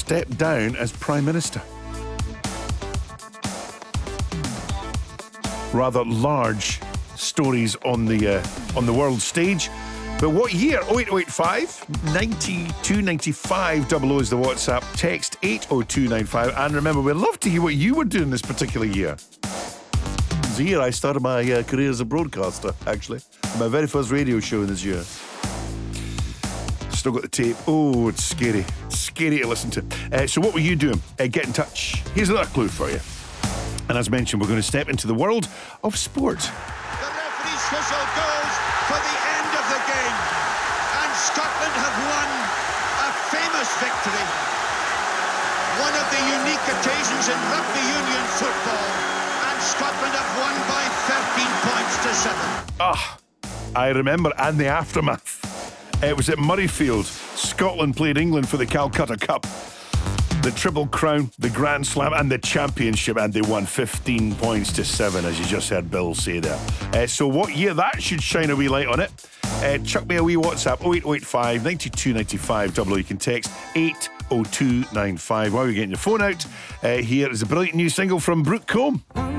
stepped down as Prime Minister. Rather large stories on the world stage. But what year? 08085 9295 00 is the WhatsApp. Text 80295. And remember, we'd love to hear what you were doing this particular year. It was the year I started my career as a broadcaster, actually. My very first radio show this year. Still got the tape. Oh, it's scary. Scary to listen to. So what were you doing? Get in touch. Here's another clue for you. And as mentioned, we're going to step into the world of sport. The referee's whistle goes for the end of the game. And Scotland have won a famous victory. One of the unique occasions in rugby union football. And Scotland have won by 13 points to 7. I remember, and the aftermath. It was at Murrayfield. Scotland played England for the Calcutta Cup. The Triple Crown, the Grand Slam and the Championship, and they won 15 points to 7, as you just heard Bill say there. So what year? That should shine a wee light on it. Chuck me a wee WhatsApp, 08085 9295 00. You can text 80295. While you're getting your phone out, here is a brilliant new single from Brooke Combe.